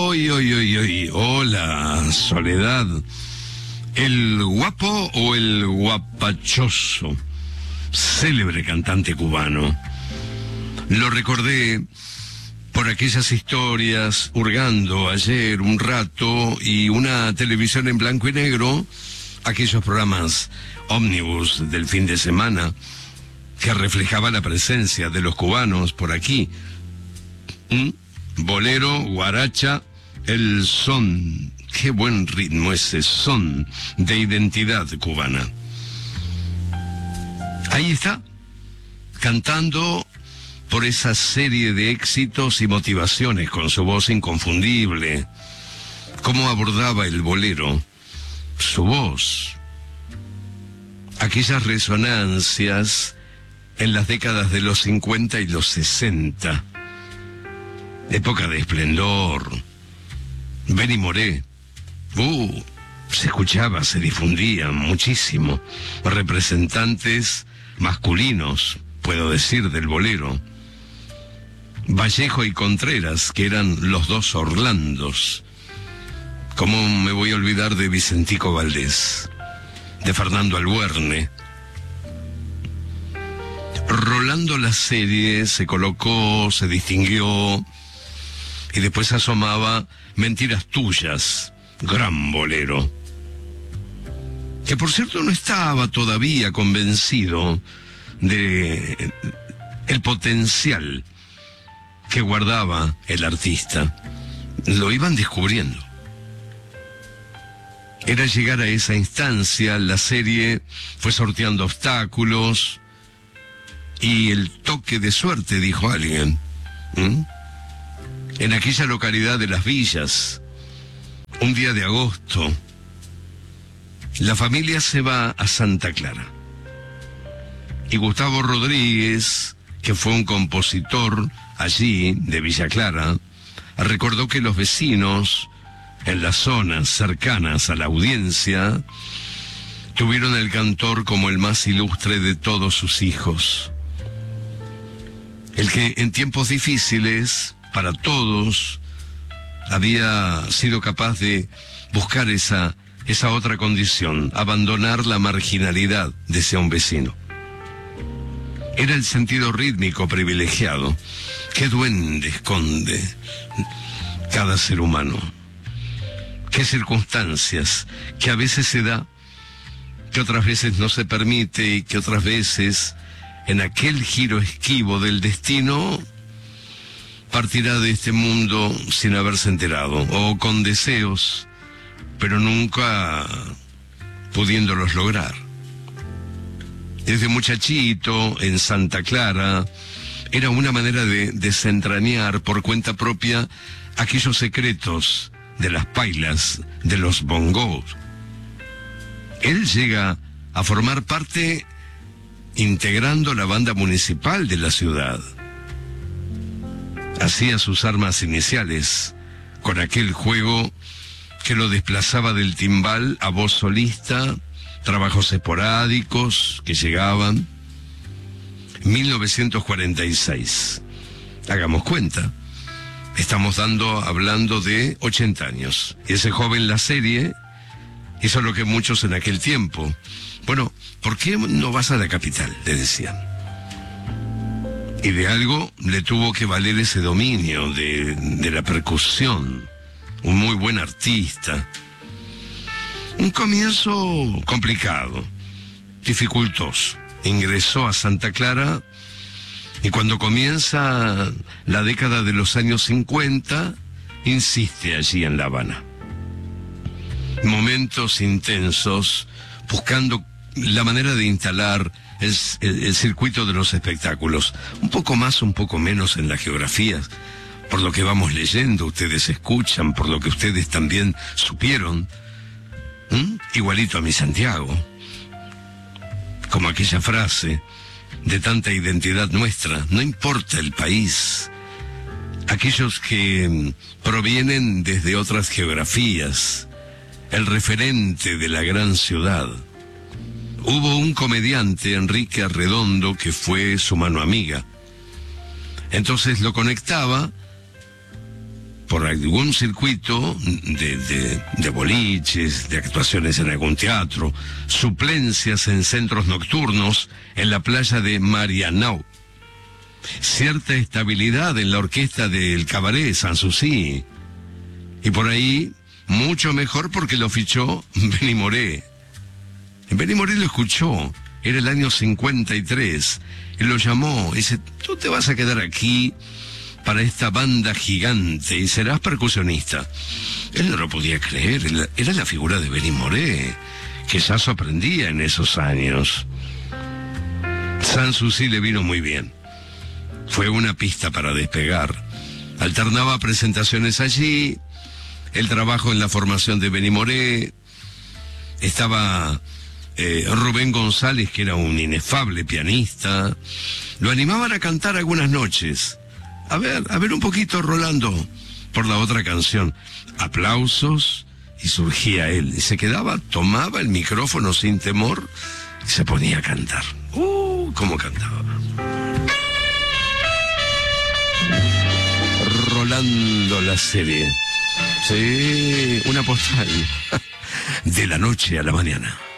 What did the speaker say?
Hola, Soledad. ¿El guapo o el guapachoso? Célebre cantante cubano. Lo recordé por aquellas historias, hurgando ayer un rato y una televisión en blanco y negro, aquellos programas ómnibus del fin de semana que reflejaba la presencia de los cubanos por aquí. Bolero, guaracha, el son. Qué buen ritmo ese son de identidad cubana. Ahí está, cantando por esa serie de éxitos y motivaciones con su voz inconfundible. Cómo abordaba el bolero, su voz. Aquellas resonancias en las décadas de los 50 y los 60. Época de esplendor. Benny Moré. Se escuchaba, se difundía muchísimo. Representantes masculinos, puedo decir, del bolero. Vallejo y Contreras, que eran los dos Orlandos. ¿Cómo me voy a olvidar de Vicentico Valdés? De Fernando Albuerne. Rolando la serie, se colocó, se distinguió, y después asomaba Mentiras Tuyas, gran bolero. Que por cierto no estaba todavía convencido de el potencial que guardaba el artista. Lo iban descubriendo. Era llegar a esa instancia, la serie fue sorteando obstáculos y el toque de suerte, dijo alguien. En aquella localidad de Las Villas, un día de agosto, la familia se va a Santa Clara. Y Gustavo Rodríguez, que fue un compositor allí, de Villa Clara, recordó que los vecinos, en las zonas cercanas a la audiencia, tuvieron al cantor como el más ilustre de todos sus hijos. El que en tiempos difíciles, para todos, había sido capaz de buscar esa otra condición, abandonar la marginalidad, decía un vecino. Era el sentido rítmico privilegiado. Qué duende esconde cada ser humano. Qué circunstancias, que a veces se da, que otras veces no se permite y que otras veces, en aquel giro esquivo del destino, partirá de este mundo sin haberse enterado, o con deseos, pero nunca pudiéndolos lograr. Desde muchachito, en Santa Clara, era una manera de desentrañar por cuenta propia aquellos secretos de las pailas, de los bongos. Él llega a formar parte integrando la banda municipal de la ciudad. Hacía sus armas iniciales con aquel juego que lo desplazaba del timbal a voz solista, trabajos esporádicos que llegaban. 1946. Hagamos cuenta. Estamos hablando de 80 años. Y ese joven, la serie, hizo lo que muchos en aquel tiempo. Bueno, ¿por qué no vas a la capital?, le decían. Y de algo le tuvo que valer ese dominio de la percusión. Un muy buen artista. Un comienzo complicado, dificultoso. Ingresó a Santa Clara y cuando comienza la década de los años 50, insiste allí en La Habana. Momentos intensos, buscando la manera de instalar el circuito de los espectáculos. Un poco más, un poco menos en las geografías. Por lo que vamos leyendo, ustedes escuchan, por lo que ustedes también supieron. Igualito a mi Santiago. Como aquella frase de tanta identidad nuestra, no importa el país. Aquellos que provienen desde otras geografías, el referente de la gran ciudad. Hubo un comediante, Enrique Arredondo, que fue su mano amiga. Entonces lo conectaba por algún circuito de boliches, de actuaciones en algún teatro, suplencias en centros nocturnos, en la playa de Marianao. Cierta estabilidad en la orquesta del Cabaret Sanssouci. Y por ahí, mucho mejor porque lo fichó Benny Moré. Benny Moré lo escuchó, era el año 53, él lo llamó, y dice, tú te vas a quedar aquí para esta banda gigante y serás percusionista. Él no lo podía creer, era la figura de Benny Moré, que ya sorprendía en esos años. Sanssouci le vino muy bien. Fue una pista para despegar. Alternaba presentaciones allí, el trabajo en la formación de Benny Moré. Estaba Rubén González, que era un inefable pianista. Lo animaban a cantar algunas noches. A ver un poquito, Rolando, por la otra canción. Aplausos, y surgía él. Y se quedaba, tomaba el micrófono sin temor y se ponía a cantar. Cómo cantaba. Rolando la serie. Sí, una postal. De la noche a la mañana.